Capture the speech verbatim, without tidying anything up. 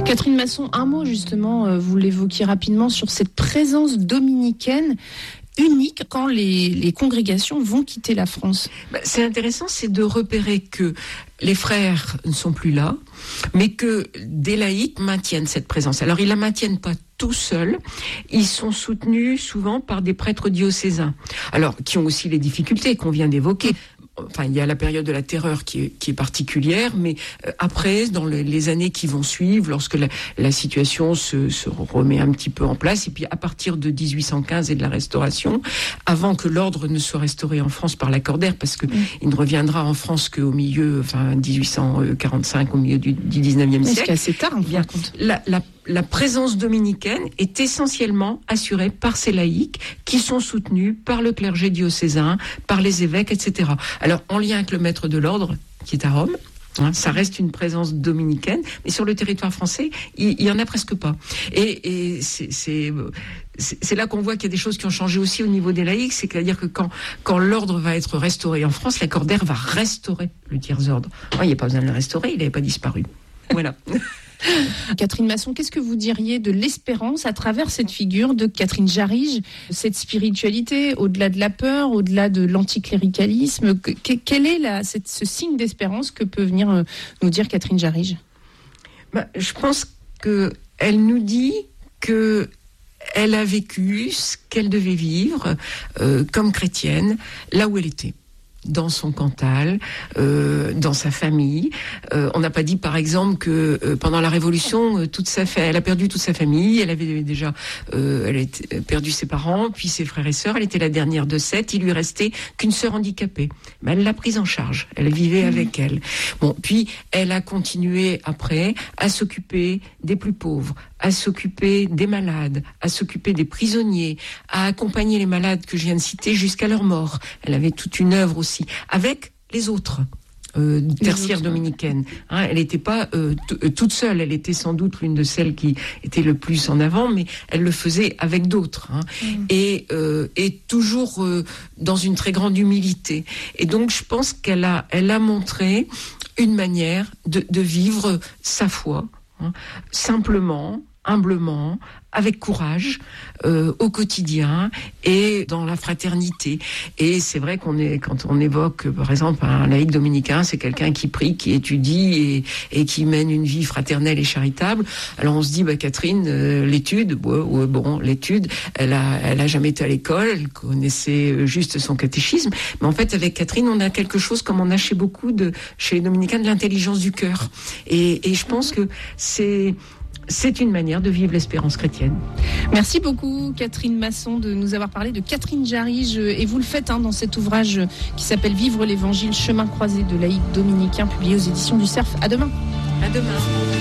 Catherine Masson, un mot justement, vous l'évoquiez rapidement, sur cette présence dominicaine unique quand les, les congrégations vont quitter la France. Bah, c'est intéressant, c'est de repérer que les frères ne sont plus là, mais que des laïcs maintiennent cette présence. Alors, ils la maintiennent pas tout seuls, ils sont soutenus souvent par des prêtres diocésains, alors qui ont aussi les difficultés qu'on vient d'évoquer. Enfin, il y a la période de la terreur qui est, qui est particulière, mais euh, après, dans les, les années qui vont suivre, lorsque la, la situation se, se remet un petit peu en place, et puis à partir de dix-huit cent quinze et de la Restauration, avant que l'ordre ne soit restauré en France par Lacordaire, parce que mmh. il ne reviendra en France qu'au milieu, enfin dix-huit cent quarante-cinq, au milieu du, du dix-neuvième siècle. C'est assez tard, en fin de compte. La, la, la présence dominicaine est essentiellement assurée par ces laïcs qui sont soutenus par le clergé diocésain, par les évêques, et cetera. Alors, en lien avec le maître de l'ordre, qui est à Rome, hein, ça reste une présence dominicaine, mais sur le territoire français, il n'y en a presque pas. Et, et c'est, c'est, c'est, c'est là qu'on voit qu'il y a des choses qui ont changé aussi au niveau des laïcs, c'est-à-dire que quand, quand l'ordre va être restauré en France, Lacordaire va restaurer le tiers-ordre. Il n'y a pas besoin de le restaurer, il n'avait pas disparu. Voilà. Catherine Masson, qu'est-ce que vous diriez de l'espérance à travers cette figure de Catherine Jarige, cette spiritualité, au-delà de la peur, au-delà de l'anticléricalisme, que, quel est la, cette, ce signe d'espérance que peut venir nous dire Catherine Jarige ? Bah, je pense qu'elle nous dit que elle a vécu ce qu'elle devait vivre euh, comme chrétienne, là où elle était. Dans son Cantal, euh, dans sa famille. Euh, on n'a pas dit, par exemple, que euh, pendant la Révolution, euh, toute sa fa- elle a perdu toute sa famille. Elle avait déjà, euh, elle a perdu ses parents, puis ses frères et sœurs. Elle était la dernière de sept. Il lui restait qu'une sœur handicapée. Mais elle l'a prise en charge. Elle vivait mmh. avec elle. Bon, puis elle a continué après à s'occuper des plus pauvres, à s'occuper des malades, à s'occuper des prisonniers, à accompagner les malades que je viens de citer jusqu'à leur mort. Elle avait toute une œuvre aussi, avec les autres euh, tertiaires dominicaines. Hein, elle n'était pas euh, t- toute seule, elle était sans doute l'une de celles qui était le plus en avant, mais elle le faisait avec d'autres. Hein, mmh. et, euh, et toujours euh, dans une très grande humilité. Et donc je pense qu'elle a, elle a montré une manière de, de vivre sa foi, hein, simplement, humblement, avec courage, euh, au quotidien et dans la fraternité. Et c'est vrai qu'on est, quand on évoque, par exemple, un laïc dominicain, c'est quelqu'un qui prie, qui étudie et, et qui mène une vie fraternelle et charitable. Alors on se dit, bah Catherine, euh, l'étude, ouais, ouais, bon, l'étude, elle a, elle a jamais été à l'école, elle connaissait juste son catéchisme. Mais en fait, avec Catherine, on a quelque chose comme on a chez beaucoup de, chez les dominicains, de l'intelligence du cœur. Et, et je pense que c'est C'est une manière de vivre l'espérance chrétienne. Merci beaucoup Catherine Masson de nous avoir parlé de Catherine Jarige, et vous le faites hein, dans cet ouvrage qui s'appelle Vivre l'Évangile, chemin croisé de laïcs dominicains, publié aux éditions du Cerf. À demain. À demain.